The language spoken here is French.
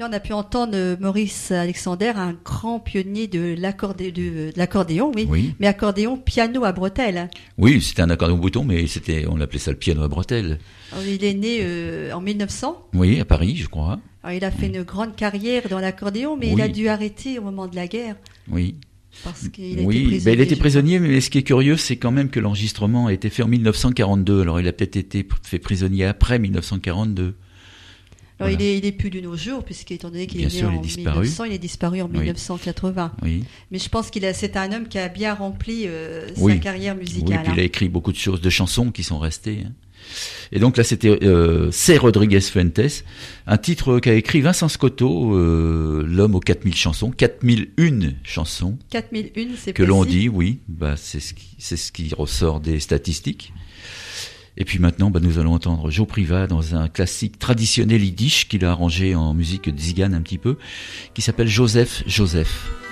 Là, on a pu entendre Maurice Alexander, un grand pionnier de l'accordéon, oui. Oui. Mais accordéon piano à bretelles. Oui, c'était un accordéon bouton, mais on appelait ça le piano à bretelles. Alors, il est né en 1900. Oui, à Paris, je crois. Alors, il a fait une grande carrière dans l'accordéon, mais il a dû arrêter au moment de la guerre. Oui. Parce qu'il a été Oui, prisonnier. il était prisonnier, mais ce qui est curieux, c'est quand même que l'enregistrement a été fait en 1942. Alors, il a peut-être été fait prisonnier après 1942. Alors, Voilà. il est plus de nos jours, puisqu'étant donné qu'il Bien est né sûr, il en est disparu. 1900, il est disparu en 1980. Oui. Mais je pense c'est un homme qui a bien rempli sa Oui. carrière Oui, musicale. puis il a écrit beaucoup de choses, de chansons qui sont restées. Et donc là, c'était C. Rodriguez Fuentes, un titre qu'a écrit Vincent Scotto, l'homme aux 4000 chansons, 4001 chansons. 4001, c'est que précis. l'on dit, oui, c'est ce qui ressort des statistiques. Et puis maintenant, nous allons entendre Joe Priva dans un classique traditionnel yiddish qu'il a arrangé en musique tzigane un petit peu, qui s'appelle Joseph, Joseph.